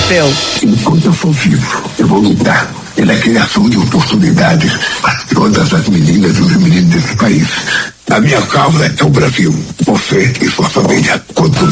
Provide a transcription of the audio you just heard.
Teu? Enquanto eu for vivo, eu vou lutar pela criação de oportunidades para todas as meninas e os meninos desse país. A minha causa é o Brasil. Você e sua família. Quanto